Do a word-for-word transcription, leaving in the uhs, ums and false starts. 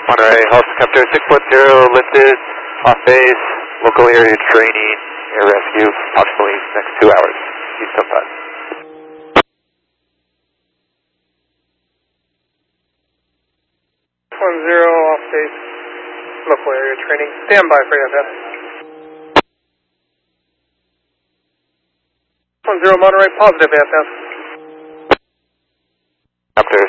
Monterey, helicopter six foot zero, lifted, off base, local area training, air rescue, approximately next two hours. East five. One zero, off base, local area training. Stand by for A F S. One zero, Monterey, positive A F S. Helicopter